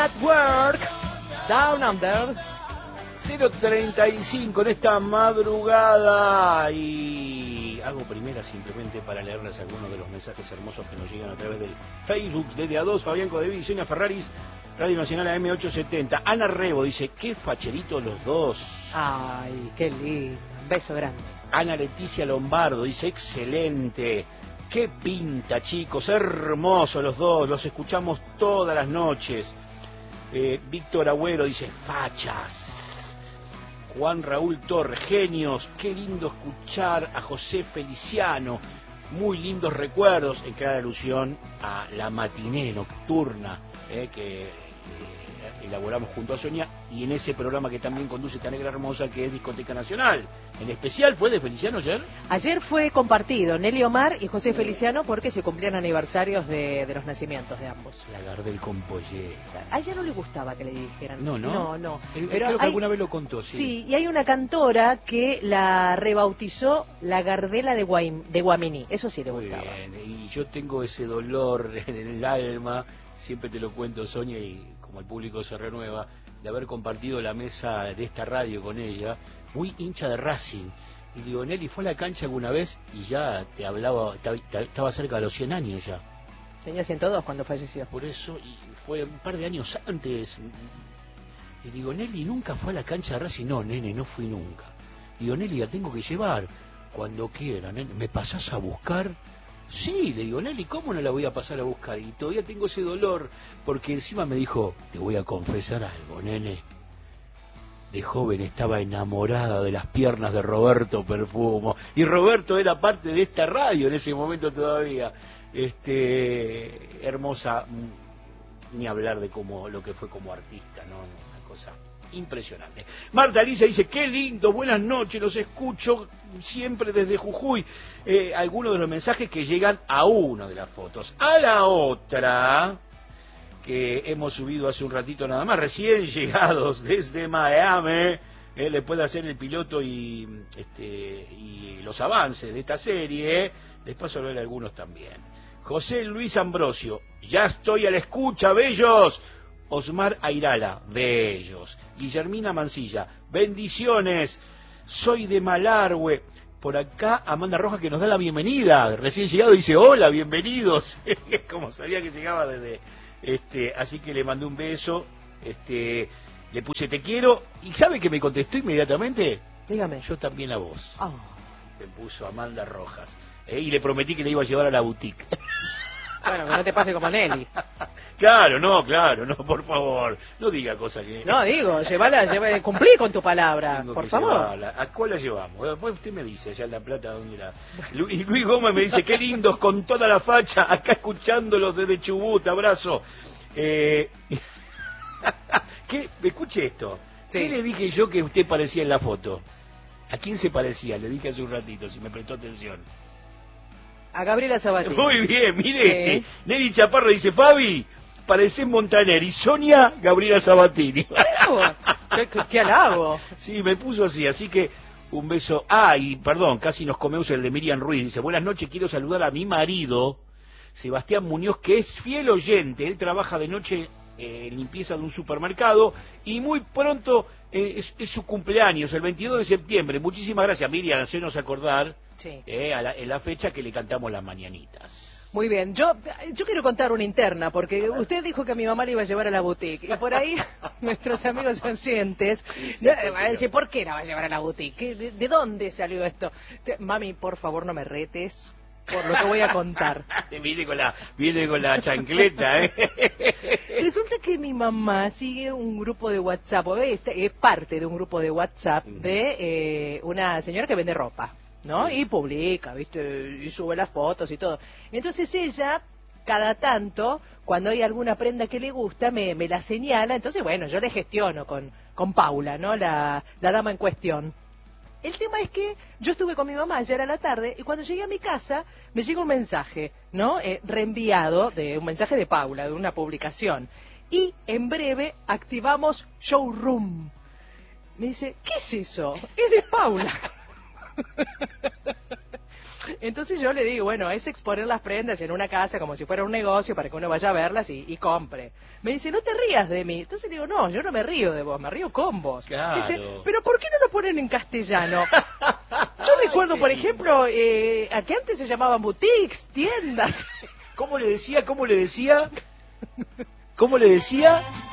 at Work, Down Under. 0:35 en esta madrugada y hago primera simplemente para leerles algunos de los mensajes hermosos que nos llegan a través del Facebook de A2, Fabián Codeví y Sonia Ferraris, Radio Nacional AM870. Ana Rebo dice, qué facheritos los dos. Ay, qué lindo, un beso grande. Ana Leticia Lombardo dice, excelente, qué pinta chicos, hermosos los dos, los escuchamos todas las noches. Víctor Agüero dice, fachas. Juan Raúl Torres, genios, qué lindo escuchar a José Feliciano, muy lindos recuerdos, en clara alusión a la matiné nocturna que elaboramos junto a Sonia, y en ese programa que también conduce esta negra hermosa que es Discoteca Nacional. En especial fue de Feliciano ayer. Ayer fue compartido Nelly Omar y José Feliciano porque se cumplían aniversarios de los nacimientos de ambos. La Gardel con pollera. A ella no le gustaba que le dijeran. No. No. Pero creo que alguna vez lo contó, sí. Sí, y hay una cantora que la rebautizó la Gardela de Guaminí. Eso sí le gustaba. Muy bien, y yo tengo ese dolor en el alma, siempre te lo cuento, Sonia, y como el público se renueva, de haber compartido la mesa de esta radio con ella, muy hincha de Racing. Y digo, Nelly, ¿fue a la cancha alguna vez? Y ya te hablaba, estaba cerca de los 100 años ya. Tenía 102 cuando falleció. Por eso, y fue un par de años antes. Y digo, Nelly, ¿nunca fue a la cancha de Racing? No, nene, no fui nunca. Digo, Nelly, la tengo que llevar. Cuando quiera, nene. ¿Me pasás a buscar? Sí, le digo, Nelly, ¿cómo no la voy a pasar a buscar? Y todavía tengo ese dolor, porque encima me dijo, te voy a confesar algo, nene. De joven estaba enamorada de las piernas de Roberto Perfumo, y Roberto era parte de esta radio en ese momento todavía. Hermosa, ni hablar de lo que fue como artista, ¿no? Una cosa impresionante. Marta Alicia dice, qué lindo, buenas noches, los escucho siempre desde Jujuy. Algunos de los mensajes que llegan a una de las fotos. A la otra, que hemos subido hace un ratito nada más, recién llegados desde Miami, le puede hacer el piloto y los avances de esta serie, les paso a ver algunos también. José Luis Ambrosio, ya estoy a la escucha, bellos. Osmar Airala, bellos. Guillermina Mancilla, bendiciones. Soy de Malargüe. Por acá Amanda Rojas, que nos da la bienvenida. Recién llegado, dice, hola, bienvenidos. Como sabía que llegaba desde... así que le mandé un beso. Le puse te quiero. ¿Y sabe que me contestó inmediatamente? Dígame. Yo también a vos. Oh. Me puso Amanda Rojas. Y le prometí que le iba a llevar a la boutique. Bueno, que no te pase como Nelly. Claro, no, por favor, no diga cosas que... No, digo, cumplí con tu palabra, Tengo por que favor. Llevarla. ¿A cuál la llevamos? Después usted me dice, allá en La Plata, ¿dónde la...? Y Luis Gómez me dice, qué lindos, con toda la facha, acá escuchándolos desde Chubut, abrazo. Escuche esto, sí. ¿Qué le dije yo que usted parecía en la foto? ¿A quién se parecía? Le dije hace un ratito, si me prestó atención. A Gabriela Sabatini. Muy bien, mire, Nelly Chaparro dice, Fabi, parecés Montaner, y Sonia, Gabriela Sabatini. ¿Qué halago? Sí, me puso así que un beso. Y perdón, casi nos comemos el de Miriam Ruiz. Dice, buenas noches, quiero saludar a mi marido, Sebastián Muñoz, que es fiel oyente. Él trabaja de noche en limpieza de un supermercado y muy pronto es su cumpleaños, el 22 de septiembre. Muchísimas gracias, Miriam, hacernos acordar sí. En la fecha que le cantamos las mañanitas. Muy bien, yo quiero contar una interna, porque usted dijo que a mi mamá le iba a llevar a la boutique, y por ahí nuestros amigos oyentes van a decir, ¿por qué la va a llevar a la boutique? ¿De dónde salió esto? Mami, por favor, no me retes por lo que voy a contar. Viene con la chancleta, Resulta que mi mamá sigue un grupo de WhatsApp, es parte de un grupo de WhatsApp de una señora que vende ropa, ¿no? Sí. Y publica, ¿viste? Y sube las fotos y todo. Entonces ella, cada tanto, cuando hay alguna prenda que le gusta, me la señala. Entonces, bueno, yo le gestiono con Paula, ¿no? La dama en cuestión. El tema es que yo estuve con mi mamá ayer a la tarde y cuando llegué a mi casa me llega un mensaje, ¿no? Reenviado, un mensaje de Paula, de una publicación. Y en breve activamos Showroom. Me dice, ¿qué es eso? Es de Paula. Entonces yo le digo, bueno, es exponer las prendas en una casa como si fuera un negocio para que uno vaya a verlas y compre. Me dice, no te rías de mí. Entonces le digo, no, yo no me río de vos, me río con vos. Claro. Dice, pero ¿por qué no lo ponen en castellano? Yo recuerdo, por ejemplo, a que antes se llamaban boutiques, tiendas. ¿Cómo le decía? ¿Cómo le decía? ¿Cómo le decía?